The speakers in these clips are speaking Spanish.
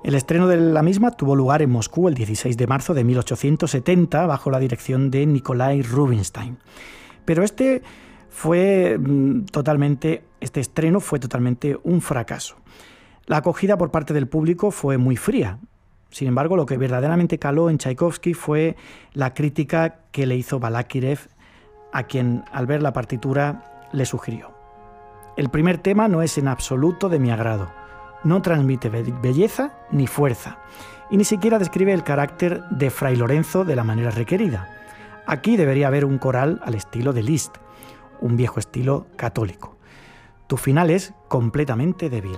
El estreno de la misma tuvo lugar en Moscú el 16 de marzo de 1870 bajo la dirección de Nikolai Rubinstein. Pero este estreno fue totalmente un fracaso. La acogida por parte del público fue muy fría. Sin embargo, lo que verdaderamente caló en Tchaikovsky fue la crítica que le hizo Balakirev, a quien al ver la partitura le sugirió: el primer tema no es en absoluto de mi agrado, no transmite belleza ni fuerza, y ni siquiera describe el carácter de Fray Lorenzo de la manera requerida. Aquí debería haber un coral al estilo de Liszt, un viejo estilo católico. Tu final es completamente débil.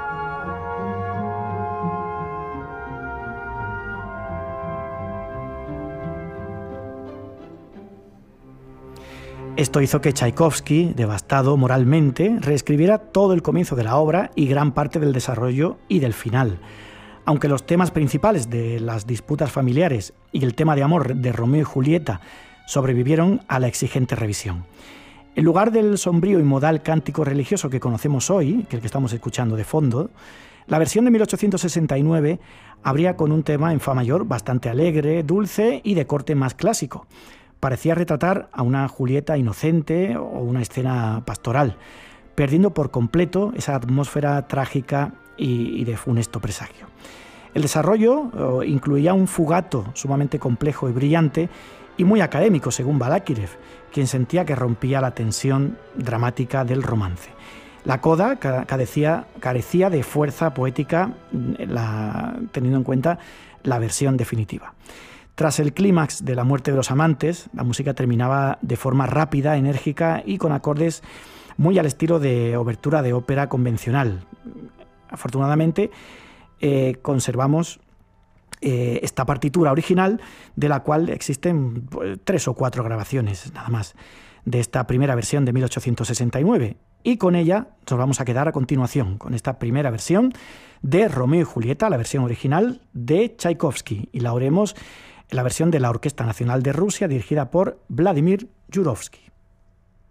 Esto hizo que Tchaikovsky, devastado moralmente, reescribiera todo el comienzo de la obra y gran parte del desarrollo y del final. Aunque los temas principales de las disputas familiares y el tema de amor de Romeo y Julieta sobrevivieron a la exigente revisión. En lugar del sombrío y modal cántico religioso que conocemos hoy, que el que estamos escuchando de fondo, la versión de 1869 abría con un tema en fa mayor bastante alegre, dulce y de corte más clásico. Parecía retratar a una Julieta inocente o una escena pastoral, perdiendo por completo esa atmósfera trágica y de funesto presagio. El desarrollo incluía un fugato sumamente complejo y brillante y muy académico, según Balakirev, quien sentía que rompía la tensión dramática del romance. La coda carecía de fuerza poética, teniendo en cuenta la versión definitiva. Tras el clímax de la muerte de los amantes, la música terminaba de forma rápida, enérgica y con acordes muy al estilo de obertura de ópera convencional. Afortunadamente, conservamos esta partitura original, de la cual existen 3 o 4 grabaciones nada más de esta primera versión de 1869, y con ella nos vamos a quedar a continuación con esta primera versión de Romeo y Julieta, la versión original de Tchaikovsky, y la oiremos en la versión de la Orquesta Nacional de Rusia dirigida por Vladimir Yurovsky.